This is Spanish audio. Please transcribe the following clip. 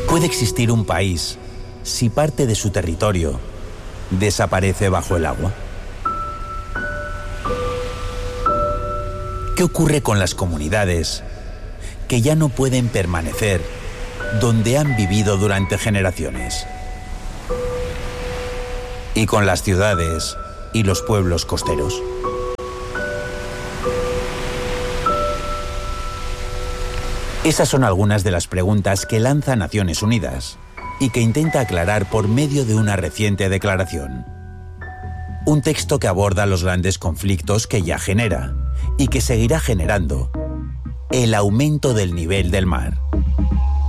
¿Puede existir un país si parte de su territorio desaparece bajo el agua? ¿Qué ocurre con las comunidades que ya no pueden permanecer donde han vivido durante generaciones? ¿Y con las ciudades y los pueblos costeros? Esas son algunas de las preguntas que lanza Naciones Unidas y que intenta aclarar por medio de una reciente declaración. Un texto que aborda los grandes conflictos que ya genera y que seguirá generando el aumento del nivel del mar.